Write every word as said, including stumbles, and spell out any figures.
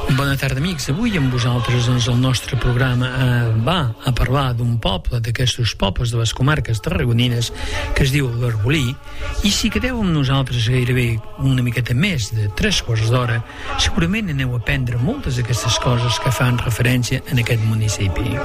Bona tarda, amics. Avui amb vosaltres doncs, el nostre programa eh, va a parlar d'un poble, d'aquests pobles de les comarques tarragonines que es diu l'Arbolí, i si quedeu amb nosaltres gairebé una miqueta més de tres quarts d'hora, segurament aneu a aprendre moltes d'aquestes coses que fan referència en aquest municipi.